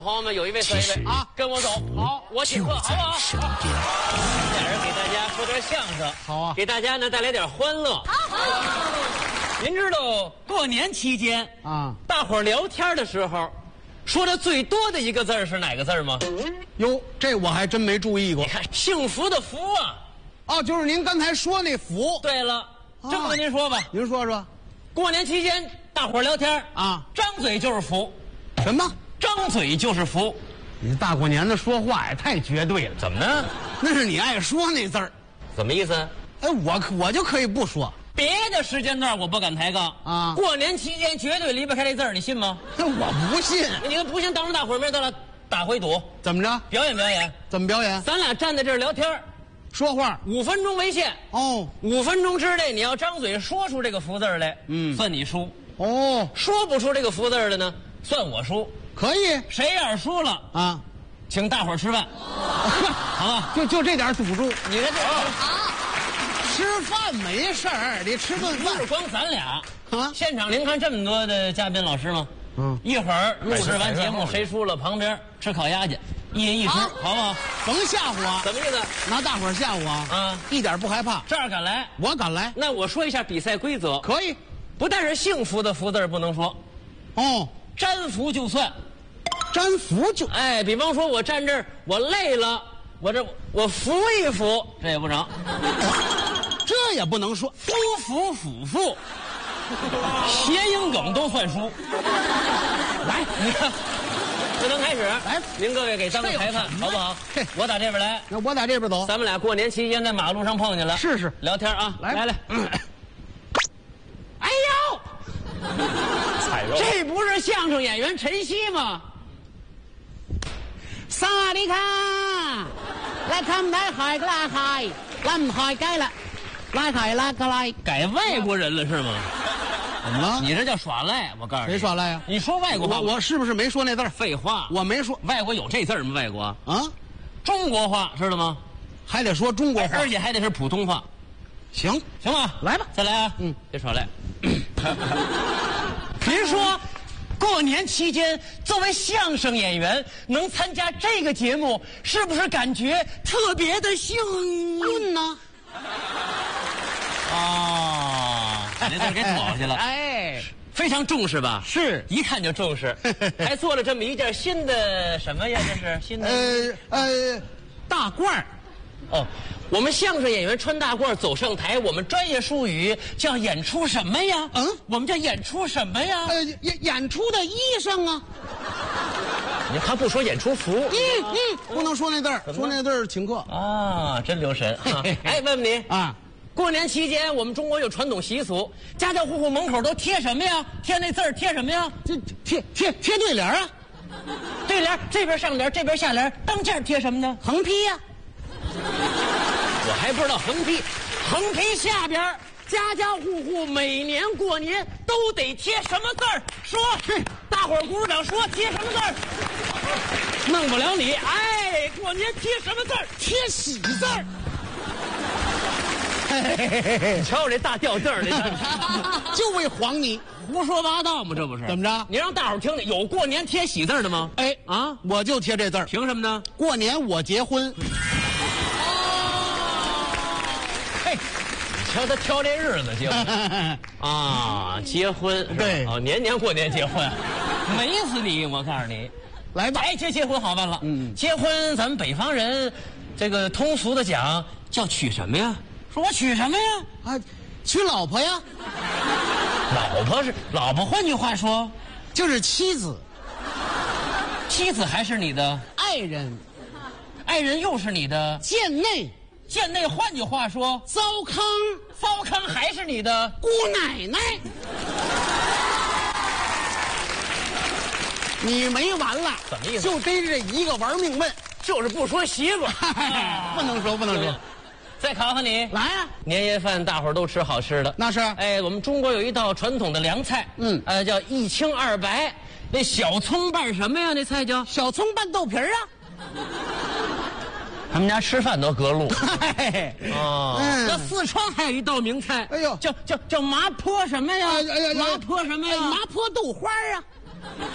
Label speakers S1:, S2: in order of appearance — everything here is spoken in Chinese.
S1: 朋友们，有一位算一位啊，跟我走。好，我请客，好不好？俩人给大家说段相声，
S2: 好啊，
S1: 给大家呢带来点欢乐。好。您知道过年期间啊，大伙儿聊天的时候，说的最多的一个字是哪个字吗？
S2: 哟，这我还真没注意过。
S1: 你看，幸福的福啊。
S2: 哦，就是您刚才说那福。
S1: 对了，这么跟您说吧，
S2: 您说说。
S1: 过年期间大伙儿聊天啊，张嘴就是福。
S2: 什么？
S1: 张嘴就是福。
S2: 你大过年的说话也太绝对了。
S1: 怎么呢？
S2: 那是你爱说那字儿。
S1: 怎么意思？
S2: 哎，我就可以不说。
S1: 别的时间段我不敢抬杠啊，过年期间绝对离不开这字儿，你信吗？
S2: 我不信。
S1: 你要不信，当着大伙儿面咱俩打回赌。
S2: 怎么着？
S1: 表演表演？
S2: 怎么表演？
S1: 咱俩站在这儿聊天
S2: 说话
S1: ，5分钟为限。哦，5分钟之内你要张嘴说出这个福字来，算你输。哦，说不出这个福字的呢，算我输。
S2: 可以。
S1: 谁要是输了啊，请大伙儿吃饭，好吧？
S2: 就这点赌注。
S1: 你看这
S2: 好。吃饭没事儿，得吃顿饭。
S1: 不是光咱俩啊！现场您看这么多的嘉宾老师吗？一会儿录制完节目，谁输了旁边吃烤鸭去，一人一只，好不好？
S2: 甭吓唬我。
S1: 怎么意思？
S2: 拿大伙儿吓唬我啊！一点不害怕。
S1: 这儿敢来，
S2: 我敢来。
S1: 那我说一下比赛规则。
S2: 可以。
S1: 不但是幸福的福字不能说，沾福就算。
S2: 沾福就
S1: 哎，比方说我站这儿，我累了，我扶一扶，这也不成。
S2: 这也不能说，
S1: 夫妇辅妇，谐音梗都算输。来，你看，这能开始。来，您各位给当个裁判，好不好？我打这边来，
S2: 那我打这边走。
S1: 咱们俩过年期间在马路上碰见了，
S2: 试试
S1: 聊天啊。来。哎呦，
S2: 踩肉，
S1: 这不是相声演员陈曦吗？
S3: 萨瓦迪卡，来看来海个来海，来海改了，来海来个来，
S1: 改外国人了是吗？
S2: 怎么了？
S1: 你这叫耍赖！我告诉你，
S2: 谁耍赖呀？
S1: 你说外国话，
S2: 我是不是没说那字儿？
S1: 废话，
S2: 我没说。
S1: 外国有这字儿吗？外国
S2: 啊，
S1: 中国话知道吗？
S2: 还得说中国话，
S1: 而且还得是普通话。
S2: 行
S1: 吧，
S2: 来吧，
S1: 再来啊！别耍赖。您说，过年期间作为相声演员能参加这个节目，是不是感觉特别的幸运呢？您这给躲去了。
S2: 哎，
S1: 非常重视吧？
S2: 是，
S1: 一看就重视。还做了这么一件新的什么呀？这是新的
S2: 大褂儿。
S1: 哦，我们相声演员穿大褂走上台，我们专业术语叫演出什么呀？我们叫演出什么呀？
S2: 演出的衣裳啊。
S1: 他不说演出服。
S2: 不能说那字儿，说那字儿请客
S1: 啊，真留神啊！哎，问问你啊，过年期间我们中国有传统习俗，家家户户门口都贴什么呀？贴那字儿贴什么呀？
S2: 贴对联啊。
S1: 对联，这边上联，这边下联，当间贴什么呢？
S2: 横批呀。
S1: 我还不知道横批，横批下边家家户户每年过年都得贴什么字儿？说，大伙儿鼓掌说贴什么字儿？弄不了你，哎，过年贴什么字儿？
S2: 贴喜字儿。
S1: 你瞧我这大掉劲儿，
S2: 就为晃你，
S1: 胡说八道吗？这不是
S2: 怎么着？
S1: 你让大伙儿听听，有过年贴喜字的吗？
S2: 哎啊，我就贴这字儿。
S1: 凭什么呢？
S2: 过年我结婚。
S1: 瞧他挑这日子结婚啊，结婚
S2: 对
S1: 哦，年年过年结婚，美死你！我告诉你，
S2: 来吧，
S1: 哎，结婚好办了。结婚咱们北方人，这个通俗的讲叫娶什么呀？说我娶什么呀？
S2: 啊，娶老婆呀。
S1: 老婆，换句话说，
S2: 就是妻子。
S1: 妻子还是你的
S2: 爱人，
S1: 爱人又是你的
S2: 贱内。
S1: 贱内，换句话说，
S2: 糟糠
S1: 还是你的
S2: 姑奶奶。你没完了？
S1: 怎么意思？
S2: 就逮着这一个玩命问，
S1: 就是不说媳妇。
S2: 不能说。
S1: 再考考你，
S2: 来啊！
S1: 年夜饭大伙儿都吃好吃的，
S2: 那是。
S1: 哎，我们中国有一道传统的凉菜，叫一清二白。那小葱拌什么呀？那菜叫
S2: 小葱拌豆皮儿啊。
S1: 他们家吃饭都隔路。那四川还有一道名菜，
S2: 哎呦，
S1: 叫麻婆什么呀？麻婆什么呀？
S2: 麻婆豆花啊。